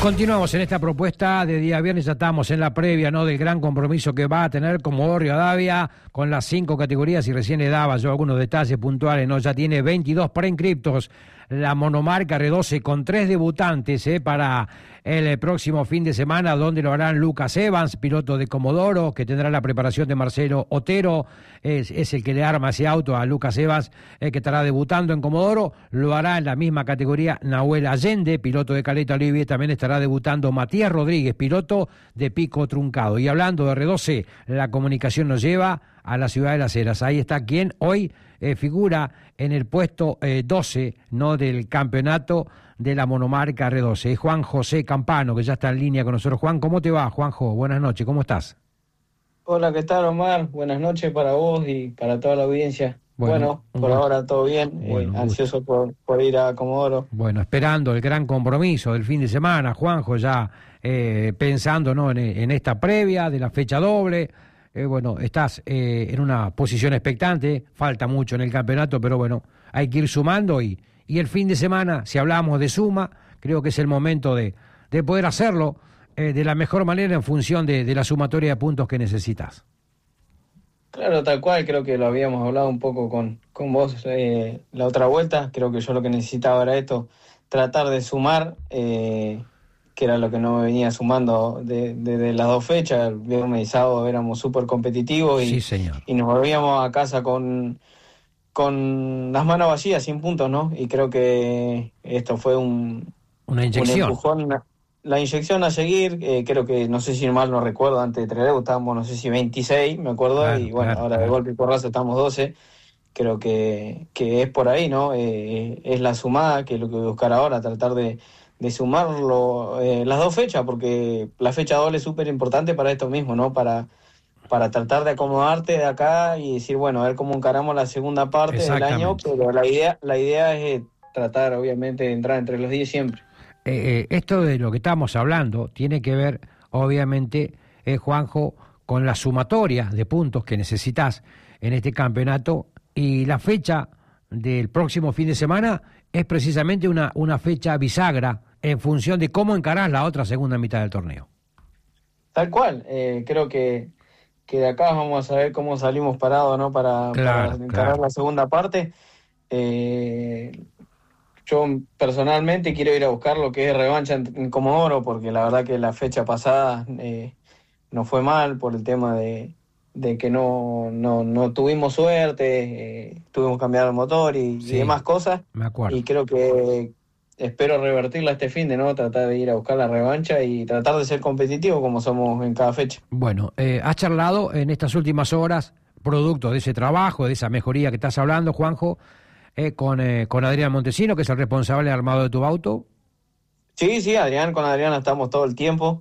Continuamos en esta propuesta de día viernes, ya estamos en la previa, ¿no?, del gran compromiso que va a tener Comodoro Rivadavia con las 5 categorías, y recién le daba yo algunos detalles puntuales, ¿no? Ya tiene 22 preinscriptos la monomarca R12 con 3 debutantes para el próximo fin de semana, donde lo harán Lucas Evans, piloto de Comodoro, que tendrá la preparación de Marcelo Otero, es el que le arma ese auto a Lucas Evans, que estará debutando en Comodoro. Lo hará en la misma categoría Nahuel Allende, piloto de Caleta Olivia. También estará debutando Matías Rodríguez, piloto de Pico Truncado. Y hablando de R12, la comunicación nos lleva a la ciudad de Las Heras. Ahí está quien hoy figura en el puesto 12, ¿no?, del campeonato de la monomarca R12. Es Juan José Campano, que ya está en línea con nosotros. Juan, ¿cómo te va, Juanjo? Buenas noches, ¿cómo estás? Hola, ¿qué tal, Omar? Buenas noches para vos y para toda la audiencia. Bueno, por ahora todo bien, ansioso por ir a Comodoro. Bueno, esperando el gran compromiso del fin de semana, Juanjo, ya pensando, ¿no?, en esta previa de la fecha doble. Bueno, estás en una posición expectante, falta mucho en el campeonato, pero bueno, hay que ir sumando y el fin de semana, si hablamos de suma, creo que es el momento de poder hacerlo de la mejor manera en función de la sumatoria de puntos que necesitas. Claro, tal cual, creo que lo habíamos hablado un poco con vos la otra vuelta. Creo que yo lo que necesitaba era esto, tratar de sumar, que era lo que no me venía sumando de las dos fechas. El viernes y sábado éramos súper competitivos sí, señor, y nos volvíamos a casa con las manos vacías, sin puntos, ¿no? Y creo que esto fue una inyección. Un empujón, la inyección a seguir. Creo que, no sé si mal no recuerdo, antes de Trelew estábamos, no sé si 26, me acuerdo, claro, y bueno, ahora de golpe y porrazo estamos 12. Creo que es por ahí, ¿no? Es la sumada, que es lo que voy a buscar ahora, tratar de sumarlo las dos fechas, porque la fecha doble es súper importante para esto mismo, ¿no? Para tratar de acomodarte de acá y decir, bueno, a ver cómo encaramos la segunda parte del año, pero la idea es tratar, obviamente, de entrar entre los 10 siempre. Esto de lo que estamos hablando tiene que ver, obviamente, Juanjo, con la sumatoria de puntos que necesitas en este campeonato, y la fecha del próximo fin de semana es precisamente una fecha bisagra en función de cómo encarás la otra segunda mitad del torneo. Tal cual, creo que de acá vamos a ver cómo salimos parados, ¿no? Para encarar la segunda parte. Yo personalmente quiero ir a buscar lo que es revancha en Comodoro, porque la verdad que la fecha pasada no fue mal por el tema de que no tuvimos suerte, tuvimos que cambiar el motor y demás cosas. Me acuerdo. Y creo que espero revertirla este fin de, ¿no? Tratar de ir a buscar la revancha y tratar de ser competitivo como somos en cada fecha. Bueno, has charlado en estas últimas horas, producto de ese trabajo, de esa mejoría que estás hablando, Juanjo, con Adrián Montesino, que es el responsable del armado de tu auto. Sí, con Adrián estamos todo el tiempo.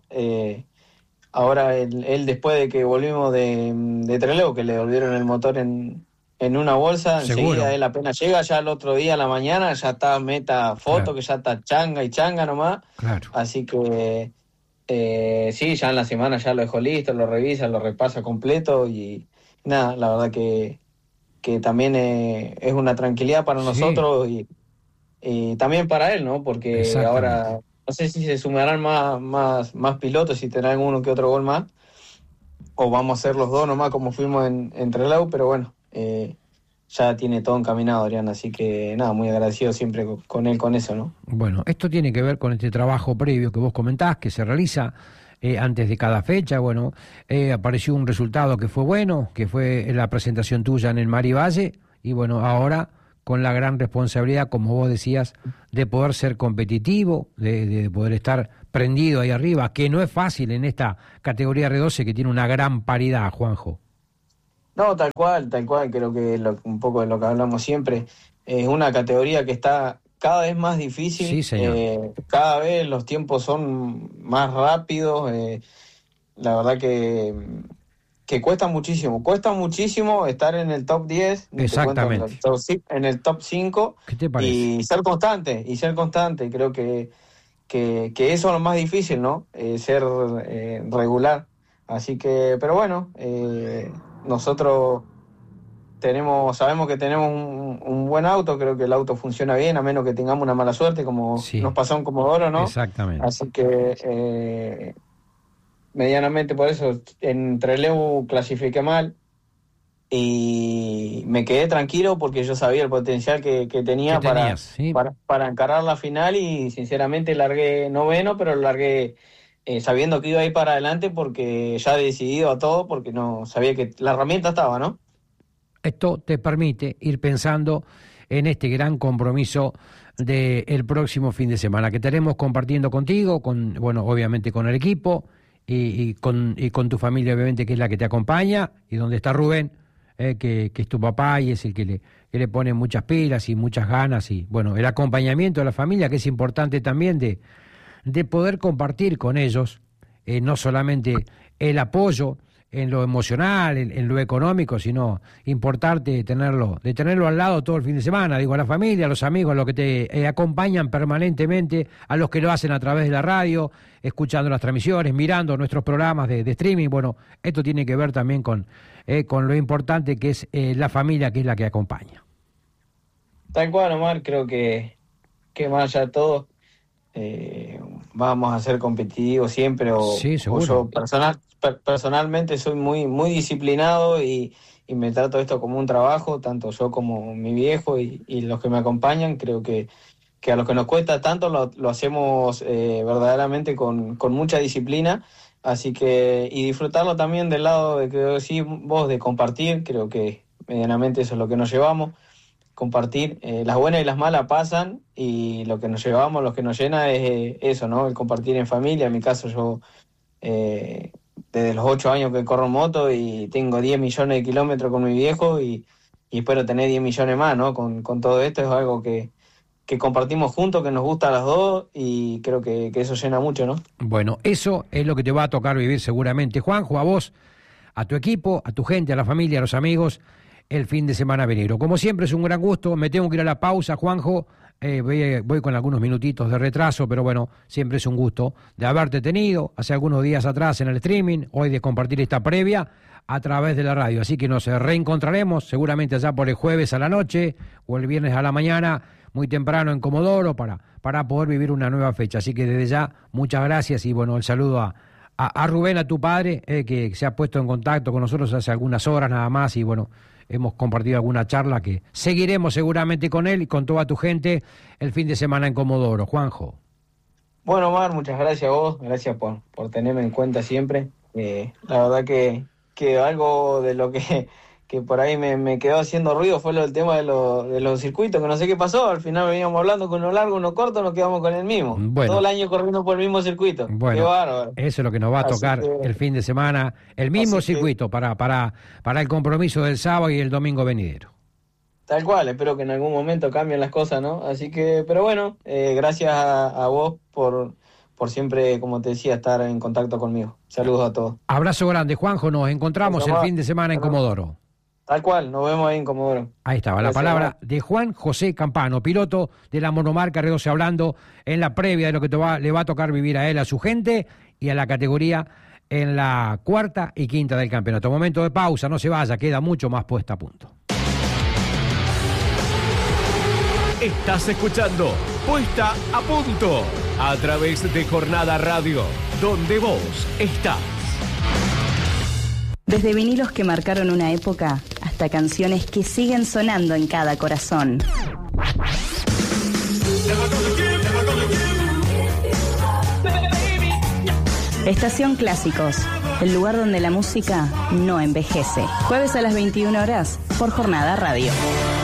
Ahora él después de que volvimos de Trelew, que le volvieron el motor en una bolsa, enseguida él apenas llega, ya el otro día a la mañana ya está meta foto, claro, que ya está changa nomás. Claro. Así que sí, ya en la semana ya lo dejó listo, lo revisa, lo repasa completo y nada, la verdad que también es una tranquilidad para nosotros y también para él, ¿no? Porque ahora no sé si se sumarán más pilotos, si tendrán uno que otro gol más, o vamos a ser los dos nomás como fuimos en Trelew, pero bueno, ya tiene todo encaminado Adrián, así que nada, muy agradecido siempre con él con eso, ¿no? Bueno, esto tiene que ver con este trabajo previo que vos comentás, que se realiza antes de cada fecha. Bueno, apareció un resultado que fue bueno, que fue la presentación tuya en el Mari Valle, y bueno, ahora con la gran responsabilidad, como vos decías, de poder ser competitivo, de poder estar prendido ahí arriba, que no es fácil en esta categoría R12 que tiene una gran paridad, Juanjo. No, tal cual, creo que un poco de lo que hablamos siempre, es una categoría que está cada vez más difícil. Sí, señor. Cada vez los tiempos son más rápidos, la verdad que cuesta muchísimo estar en el top 10, exactamente, en el top 5. ¿Qué te parece? Y ser constante, creo que eso es lo más difícil, ¿no? Ser regular, así que, pero bueno, nosotros sabemos que tenemos un buen auto, creo que el auto funciona bien, a menos que tengamos una mala suerte, como nos pasó en Comodoro, ¿no? Exactamente. Así que medianamente por eso en Trelew clasifiqué mal y me quedé tranquilo porque yo sabía el potencial que tenía para encarar la final, y sinceramente largué noveno, pero largué sabiendo que iba a ir para adelante porque ya he decidido a todo, porque no sabía que la herramienta estaba, ¿no? Esto te permite ir pensando en este gran compromiso del próximo fin de semana que estaremos compartiendo contigo, obviamente con el equipo y con tu familia, obviamente, que es la que te acompaña, y donde está Rubén, que es tu papá y es el que le pone muchas pilas y muchas ganas, y el acompañamiento de la familia, que es importante también de poder compartir con ellos, no solamente el apoyo en lo emocional, en lo económico, sino importante tenerlo al lado todo el fin de semana, digo, a la familia, a los amigos, a los que te acompañan permanentemente, a los que lo hacen a través de la radio, escuchando las transmisiones, mirando nuestros programas de streaming. Esto tiene que ver también con lo importante que es la familia, que es la que acompaña. Tal cual, Omar, creo que más allá de todo, vamos a ser competitivos siempre, sí, seguro. O yo personalmente soy muy, muy disciplinado y me trato esto como un trabajo, tanto yo como mi viejo y los que me acompañan. Creo que a los que nos cuesta tanto lo hacemos verdaderamente con mucha disciplina, así que, y disfrutarlo también del lado de que decís vos, de compartir. Creo que medianamente eso es lo que nos llevamos, compartir. Las buenas y las malas pasan, y lo que nos llevamos, lo que nos llena es eso, ¿no? El compartir en familia. En mi caso, yo desde los 8 años que corro moto y tengo 10 millones de kilómetros con mi viejo, y espero tener 10 millones más, ¿no? Con todo esto es algo que compartimos juntos, que nos gusta a las dos, y creo que eso llena mucho, ¿no? Bueno, eso es lo que te va a tocar vivir seguramente, Juanjo, a vos, a tu equipo, a tu gente, a la familia, a los amigos, el fin de semana venidero. Como siempre, es un gran gusto. Me tengo que ir a la pausa, Juanjo. Voy con algunos minutitos de retraso, pero siempre es un gusto de haberte tenido hace algunos días atrás en el streaming, hoy de compartir esta previa a través de la radio. Así que nos reencontraremos seguramente allá por el jueves a la noche o el viernes a la mañana, muy temprano en Comodoro, para poder vivir una nueva fecha. Así que desde ya, muchas gracias, y el saludo a Rubén, a tu padre, que se ha puesto en contacto con nosotros hace algunas horas nada más, y hemos compartido alguna charla que seguiremos seguramente con él y con toda tu gente el fin de semana en Comodoro. Juanjo. Bueno, Omar, muchas gracias a vos, gracias por tenerme en cuenta siempre. La verdad que algo de lo que por ahí me quedó haciendo ruido fue el tema de los circuitos, que no sé qué pasó. Al final veníamos hablando con uno largo, uno corto, nos quedamos con el mismo. Todo el año corriendo por el mismo circuito. Qué bárbaro. Eso es lo que nos va a tocar el fin de semana, el mismo circuito para el compromiso del sábado y el domingo venidero. Tal cual, espero que en algún momento cambien las cosas, ¿no? Así que, pero gracias a vos por siempre, como te decía, estar en contacto conmigo. Saludos a todos. Abrazo grande, Juanjo, nos encontramos el fin de semana en Comodoro. Tal cual, nos vemos ahí en Comodoro. Ahí estaba la palabra de Juan José Campano, piloto de la monomarca R12, hablando en la previa de lo que le va a tocar vivir a él, a su gente y a la categoría en la cuarta y quinta del campeonato. Momento de pausa, no se vaya, queda mucho más puesta a punto. Estás escuchando Puesta a Punto a través de Jornada Radio, donde vos estás. Desde vinilos que marcaron una época hasta canciones que siguen sonando en cada corazón. Estación Clásicos, el lugar donde la música no envejece. Jueves a las 21 horas por Jornada Radio.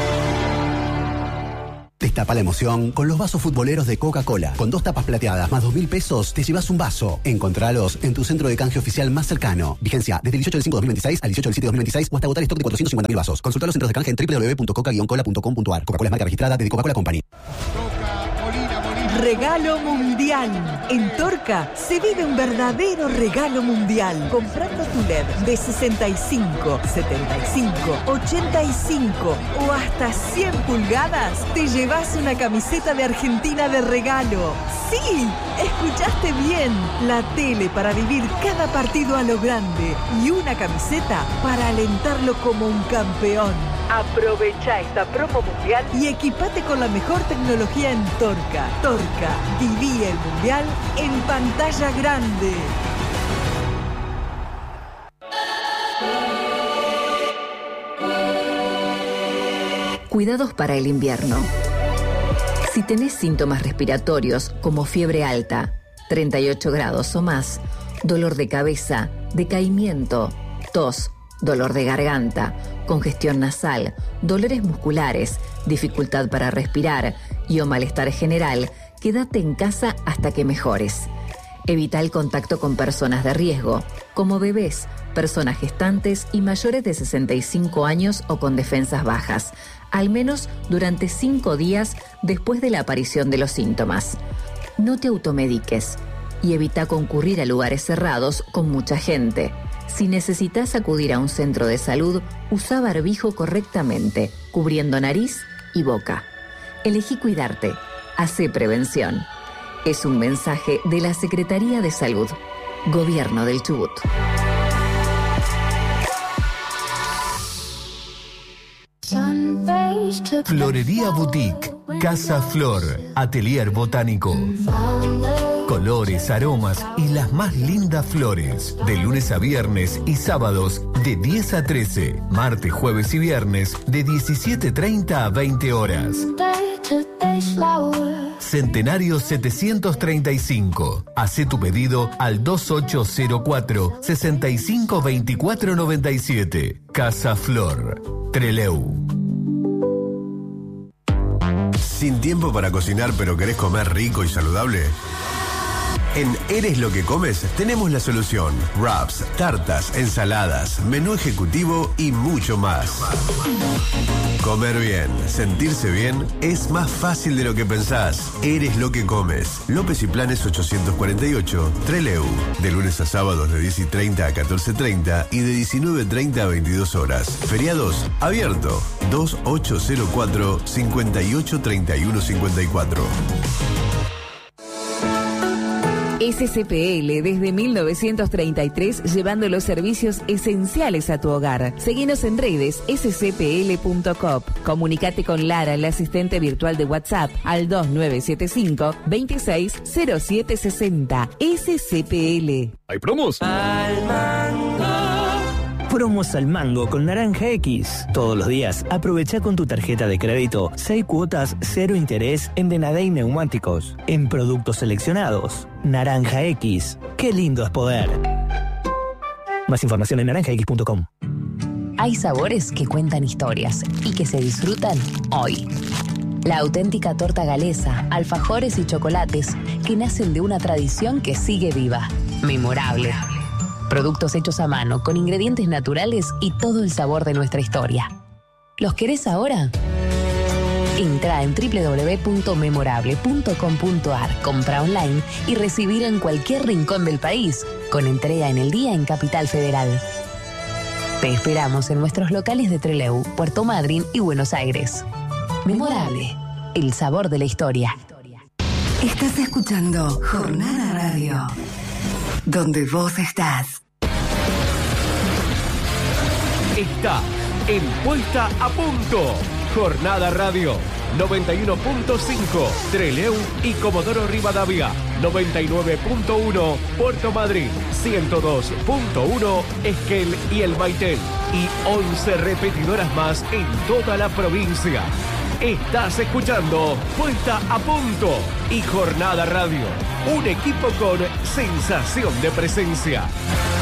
Destapa la emoción con los vasos futboleros de Coca-Cola. Con 2 tapas plateadas más 2.000 pesos, te llevas un vaso. Encontralos en tu centro de canje oficial más cercano. Vigencia desde el 18 del 5 de 2026 al 18 del 7 de 2026 o hasta agotar stock de 450.000 vasos. Consulta los centros de canje en www.coca-cola.com.ar. Coca-Cola es marca registrada de Coca-Cola Company. Regalo mundial. En Torca se vive un verdadero regalo mundial. Comprando tu LED de 65, 75, 85 o hasta 100 pulgadas, te llevas una camiseta de Argentina de regalo. ¡Sí! Escuchaste bien. La tele para vivir cada partido a lo grande y una camiseta para alentarlo como un campeón. Aprovecha esta promo mundial y equipate con la mejor tecnología en Torca. Torca, viví el mundial en pantalla grande. Cuidados para el invierno. Si tenés síntomas respiratorios como fiebre alta, 38 grados o más, dolor de cabeza, decaimiento, tos, dolor de garganta, congestión nasal, dolores musculares, dificultad para respirar y o malestar general, quédate en casa hasta que mejores. Evita el contacto con personas de riesgo, como bebés, personas gestantes y mayores de 65 años o con defensas bajas, al menos durante 5 días después de la aparición de los síntomas. No te automediques y evita concurrir a lugares cerrados con mucha gente. Si necesitas acudir a un centro de salud, usa barbijo correctamente, cubriendo nariz y boca. Elegí cuidarte. Hacé prevención. Es un mensaje de la Secretaría de Salud. Gobierno del Chubut. Florería Boutique, Casa Flor, Atelier Botánico. Colores, aromas y las más lindas flores. De lunes a viernes y sábados de 10 a 13. Martes, jueves y viernes de 17:30 a 20 horas. Centenario 735. Hacé tu pedido al 2804-652497. Casa Flor, Trelew. ¿Sin tiempo para cocinar pero querés comer rico y saludable? En Eres lo que comes tenemos la solución. Wraps, tartas, ensaladas, menú ejecutivo y mucho más. Comer bien, sentirse bien es más fácil de lo que pensás. Eres lo que comes. López y Planes 848, Trelew. De lunes a sábados de 10:30 a 14:30 y de 19:30 a 22 horas. Feriados, abierto. 2804-583154. SCPL desde 1933 llevando los servicios esenciales a tu hogar. Seguinos en redes scpl.coop. Comunicate con Lara, la asistente virtual de WhatsApp, al 2975-260760. SCPL. ¿Hay promos? Promos al mango con Naranja X. Todos los días aprovecha con tu tarjeta de crédito 6 cuotas 0 interés en Denadey Neumáticos. En productos seleccionados. Naranja X. Qué lindo es poder. Más información en naranjax.com. Hay sabores que cuentan historias y que se disfrutan hoy. La auténtica torta galesa, alfajores y chocolates que nacen de una tradición que sigue viva. Memorable. Productos hechos a mano, con ingredientes naturales y todo el sabor de nuestra historia. ¿Los querés ahora? Entra en www.memorable.com.ar, compra online y recibir en cualquier rincón del país, con entrega en el día en Capital Federal. Te esperamos en nuestros locales de Trelew, Puerto Madryn y Buenos Aires. Memorable, el sabor de la historia. Estás escuchando Jornada Radio, donde vos estás. Está en Puesta a Punto. Jornada Radio 91.5 Trelew y Comodoro Rivadavia, 99.1 Puerto Madryn, 102.1 Esquel y El Baitel y 11 repetidoras más en toda la provincia. Estás escuchando Puesta a Punto y Jornada Radio, un equipo con sensación de presencia.